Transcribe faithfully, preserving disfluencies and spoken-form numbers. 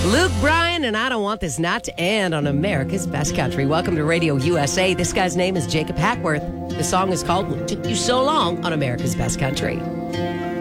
Luke Bryan, and I don't want this not to end on America's Best Country. Welcome to Radio U S A. This guy's name is Jacob Hackworth. The song is called What Took You So Long on America's Best Country.